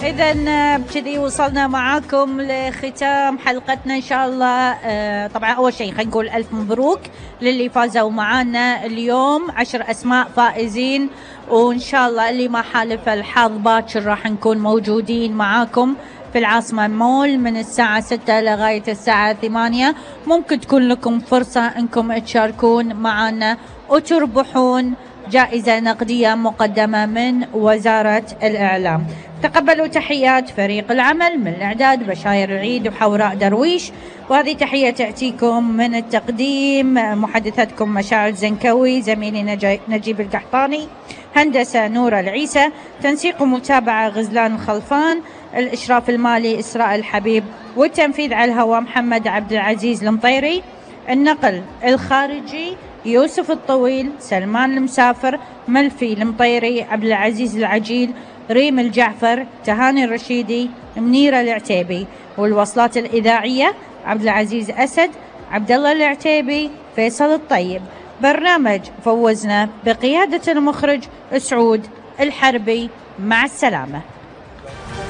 إذا بكذي وصلنا معاكم لختام حلقتنا إن شاء الله. طبعا أول شيء خلينا نقول ألف مبروك للي فازوا معانا اليوم، 10 أسماء فائزين، وإن شاء الله اللي ما حالف الحظ باكر راح نكون موجودين معاكم في العاصمة مول من الساعة 6 لغاية الساعة 8. ممكن تكون لكم فرصة أنكم تشاركون معنا وتربحون جائزة نقدية مقدمة من وزارة الإعلام. تقبلوا تحيات فريق العمل من الإعداد بشاير العيد وحوراء درويش، وهذه تحية تأتيكم من التقديم محدثتكم مشاعل زنكوي، زميلي نجيب القحطاني، هندسة نور العيسى، تنسيق ومتابعة غزلان الخلفان، الإشراف المالي إسراء الحبيب، والتنفيذ على الهواء محمد عبد العزيز المطيري، النقل الخارجي يوسف الطويل، سلمان المسافر، ملفي المطيري، عبد العزيز العجيل، ريم الجعفر، تهاني الرشيدي، منيرة العتيبي، والوصلات الإذاعية عبد العزيز أسد، عبد الله العتيبي، فيصل الطيب. برنامج فوزنا بقيادة المخرج سعود الحربي. مع السلامة.